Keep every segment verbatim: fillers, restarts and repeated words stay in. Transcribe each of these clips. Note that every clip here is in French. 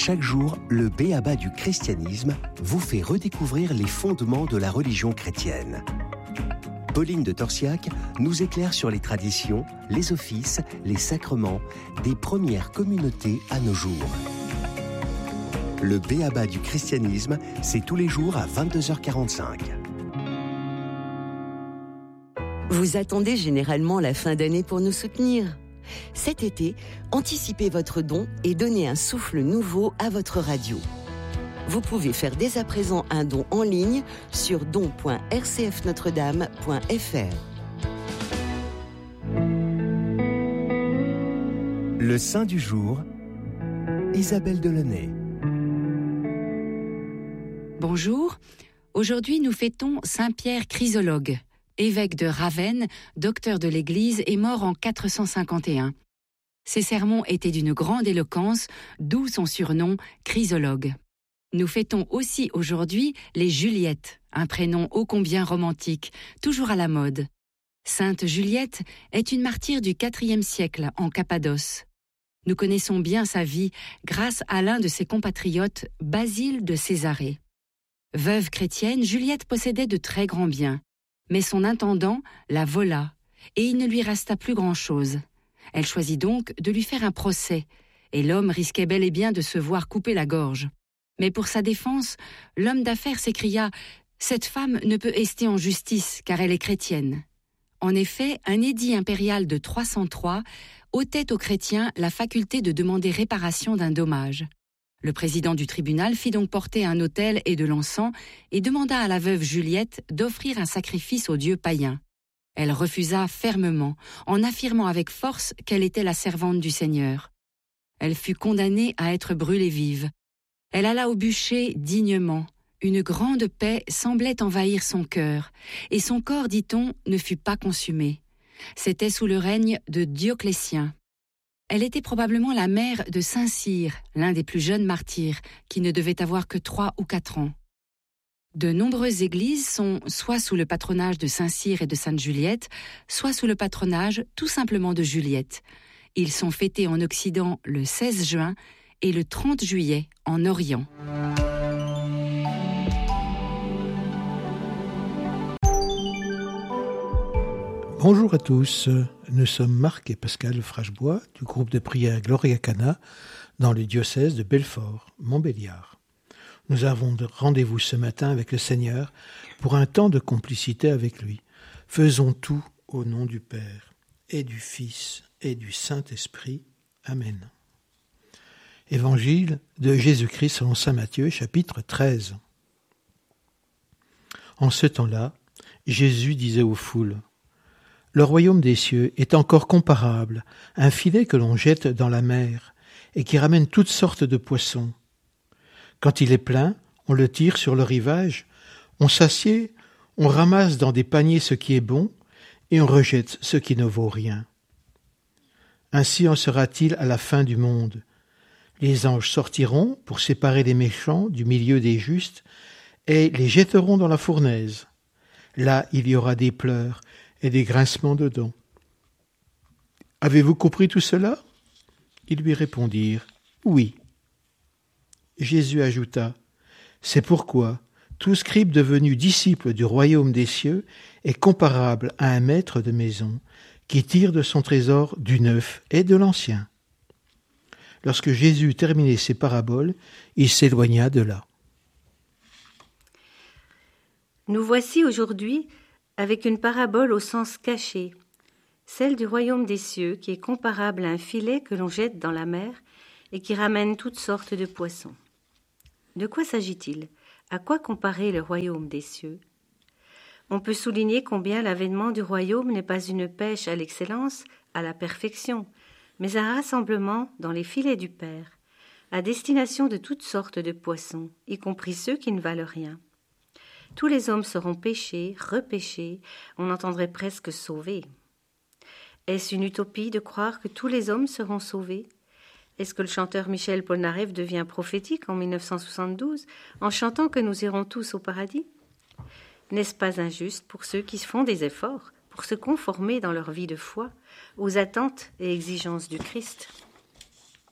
Chaque jour, le b.a.-ba du christianisme vous fait redécouvrir les fondements de la religion chrétienne. Pauline de Torsiac nous éclaire sur les traditions, les offices, les sacrements des premières communautés à nos jours. Le b.a.-ba du christianisme, c'est tous les jours à vingt-deux heures quarante-cinq. Vous attendez généralement la fin d'année pour nous soutenir. Cet été, anticipez votre don et donnez un souffle nouveau à votre radio. Vous pouvez faire dès à présent un don en ligne sur don point r c f notre dame point f r. Le saint du jour, Isabelle Delaunay. Bonjour, aujourd'hui nous fêtons Saint Pierre Chrysologue, évêque de Ravenne, docteur de l'Église et mort en quatre cent cinquante et un. Ses sermons étaient d'une grande éloquence, d'où son surnom Chrysologue. Nous fêtons aussi aujourd'hui les Juliettes, un prénom ô combien romantique, toujours à la mode. Sainte Juliette est une martyre du quatrième siècle en Cappadoce. Nous connaissons bien sa vie grâce à l'un de ses compatriotes, Basile de Césarée. Veuve chrétienne, Juliette possédait de très grands biens. Mais son intendant la vola, et il ne lui resta plus grand-chose. Elle choisit donc de lui faire un procès, et l'homme risquait bel et bien de se voir couper la gorge. Mais pour sa défense, l'homme d'affaires s'écria « Cette femme ne peut ester en justice, car elle est chrétienne. » En effet, un édit impérial de trois cent trois ôtait aux chrétiens la faculté de demander réparation d'un dommage. Le président du tribunal fit donc porter un autel et de l'encens et demanda à la veuve Juliette d'offrir un sacrifice aux dieux païens. Elle refusa fermement, en affirmant avec force qu'elle était la servante du Seigneur. Elle fut condamnée à être brûlée vive. Elle alla au bûcher dignement. Une grande paix semblait envahir son cœur, et son corps, dit-on, ne fut pas consumé. C'était sous le règne de Dioclétien. Elle était probablement la mère de Saint Cyr, l'un des plus jeunes martyrs, qui ne devait avoir que trois ou quatre ans. De nombreuses églises sont soit sous le patronage de Saint Cyr et de Sainte Juliette, soit sous le patronage tout simplement de Juliette. Ils sont fêtés en Occident le seize juin et le trente juillet en Orient. Bonjour à tous, nous sommes Marc et Pascal Frachebois du groupe de prière Gloria Cana dans le diocèse de Belfort-Montbéliard. Nous avons rendez-vous ce matin avec le Seigneur pour un temps de complicité avec lui. Faisons tout au nom du Père et du Fils et du Saint-Esprit. Amen. Évangile de Jésus-Christ selon saint Matthieu, chapitre treize. En ce temps-là, Jésus disait aux foules: le royaume des cieux est encore comparable à un filet que l'on jette dans la mer et qui ramène toutes sortes de poissons. Quand il est plein, on le tire sur le rivage, on s'assied, on ramasse dans des paniers ce qui est bon et on rejette ce qui ne vaut rien. Ainsi en sera-t-il à la fin du monde. Les anges sortiront pour séparer les méchants du milieu des justes et les jetteront dans la fournaise. Là, il y aura des pleurs et des grincements de dents. Avez-vous compris tout cela ? Ils lui répondirent « Oui ». Jésus ajouta « C'est pourquoi tout scribe devenu disciple du royaume des cieux est comparable à un maître de maison qui tire de son trésor du neuf et de l'ancien. » Lorsque Jésus eut terminé ses paraboles, il s'éloigna de là. Nous voici aujourd'hui avec une parabole au sens caché, celle du royaume des cieux qui est comparable à un filet que l'on jette dans la mer et qui ramène toutes sortes de poissons. De quoi s'agit-il ? À quoi comparer le royaume des cieux ? On peut souligner combien l'avènement du royaume n'est pas une pêche à l'excellence, à la perfection, mais un rassemblement dans les filets du Père, à destination de toutes sortes de poissons, y compris ceux qui ne valent rien. Tous les hommes seront pêchés, repêchés, on entendrait presque sauvés. Est-ce une utopie de croire que tous les hommes seront sauvés ? Est-ce que le chanteur Michel Polnareff devient prophétique en dix-neuf cent soixante-douze en chantant que nous irons tous au paradis ? N'est-ce pas injuste pour ceux qui font des efforts pour se conformer dans leur vie de foi aux attentes et exigences du Christ ?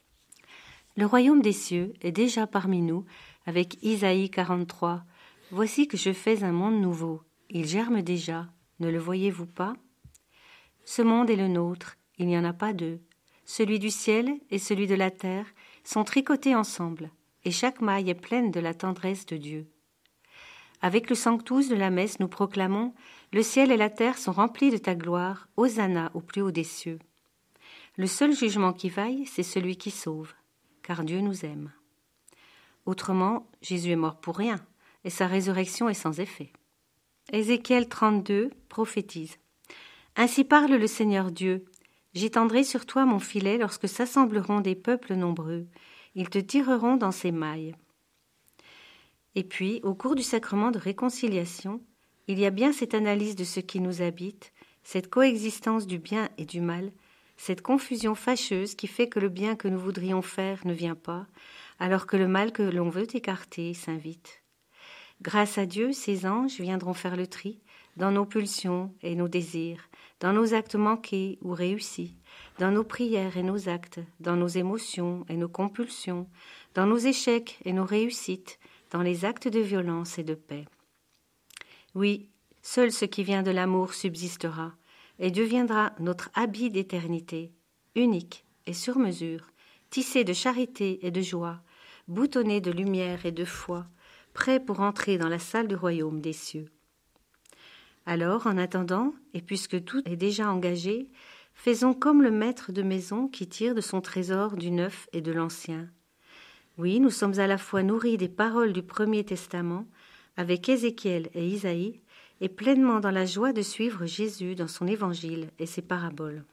Le royaume des cieux est déjà parmi nous, avec Isaïe quarante-trois. Voici que je fais un monde nouveau. Il germe déjà. Ne le voyez-vous pas? Ce monde est le nôtre. Il n'y en a pas deux. Celui du ciel et celui de la terre sont tricotés ensemble, et chaque maille est pleine de la tendresse de Dieu. Avec le sanctus de la messe, nous proclamons « Le ciel et la terre sont remplis de ta gloire, Hosanna au plus haut des cieux ». Le seul jugement qui vaille, c'est celui qui sauve, car Dieu nous aime. Autrement, Jésus est mort pour rien, et sa résurrection est sans effet. Ézéchiel trente-deux prophétise. Ainsi parle le Seigneur Dieu. J'étendrai sur toi mon filet lorsque s'assembleront des peuples nombreux. Ils te tireront dans ses mailles. Et puis, au cours du sacrement de réconciliation, il y a bien cette analyse de ce qui nous habite, cette coexistence du bien et du mal, cette confusion fâcheuse qui fait que le bien que nous voudrions faire ne vient pas, alors que le mal que l'on veut écarter s'invite. Grâce à Dieu, ces anges viendront faire le tri dans nos pulsions et nos désirs, dans nos actes manqués ou réussis, dans nos prières et nos actes, dans nos émotions et nos compulsions, dans nos échecs et nos réussites, dans les actes de violence et de paix. Oui, seul ce qui vient de l'amour subsistera et deviendra notre habit d'éternité, unique et sur mesure, tissé de charité et de joie, boutonné de lumière et de foi, prêt pour entrer dans la salle du royaume des cieux. Alors, en attendant, et puisque tout est déjà engagé, faisons comme le maître de maison qui tire de son trésor du neuf et de l'ancien. Oui, nous sommes à la fois nourris des paroles du Premier Testament, avec Ézéchiel et Isaïe, et pleinement dans la joie de suivre Jésus dans son évangile et ses paraboles.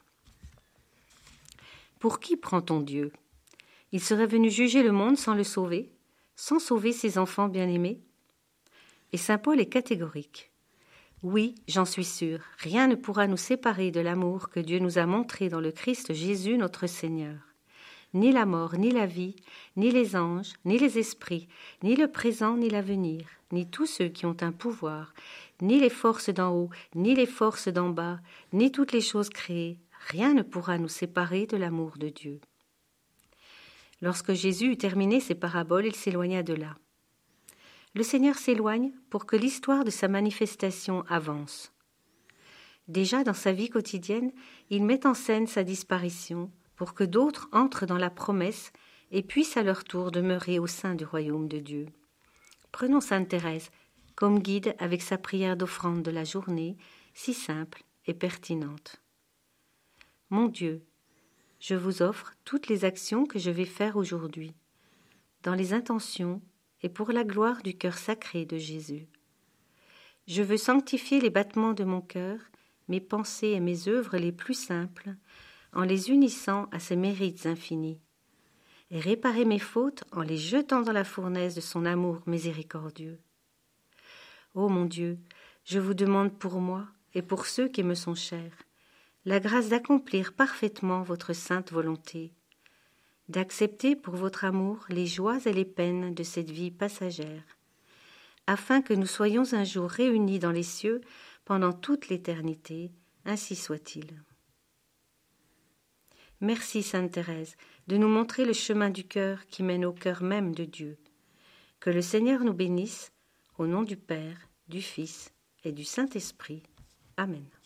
Pour qui prend-on Dieu? Il serait venu juger le monde sans le sauver, sans sauver ses enfants bien-aimés? Et saint Paul est catégorique. Oui, j'en suis sûr, rien ne pourra nous séparer de l'amour que Dieu nous a montré dans le Christ Jésus notre Seigneur. Ni la mort, ni la vie, ni les anges, ni les esprits, ni le présent, ni l'avenir, ni tous ceux qui ont un pouvoir, ni les forces d'en haut, ni les forces d'en bas, ni toutes les choses créées, rien ne pourra nous séparer de l'amour de Dieu. Lorsque Jésus eut terminé ses paraboles, il s'éloigna de là. Le Seigneur s'éloigne pour que l'histoire de sa manifestation avance. Déjà dans sa vie quotidienne, il met en scène sa disparition pour que d'autres entrent dans la promesse et puissent à leur tour demeurer au sein du royaume de Dieu. Prenons sainte Thérèse comme guide avec sa prière d'offrande de la journée, si simple et pertinente. Mon Dieu, je vous offre toutes les actions que je vais faire aujourd'hui, dans les intentions et pour la gloire du cœur sacré de Jésus. Je veux sanctifier les battements de mon cœur, mes pensées et mes œuvres les plus simples, en les unissant à ses mérites infinis, et réparer mes fautes en les jetant dans la fournaise de son amour miséricordieux. Ô mon Dieu, je vous demande pour moi et pour ceux qui me sont chers, la grâce d'accomplir parfaitement votre sainte volonté, d'accepter pour votre amour les joies et les peines de cette vie passagère, afin que nous soyons un jour réunis dans les cieux pendant toute l'éternité, ainsi soit-il. Merci, Sainte Thérèse, de nous montrer le chemin du cœur qui mène au cœur même de Dieu. Que le Seigneur nous bénisse, au nom du Père, du Fils et du Saint-Esprit. Amen.